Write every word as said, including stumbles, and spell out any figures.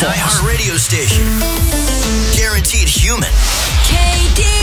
Falls. iHeart radio station. Guaranteed human. K D.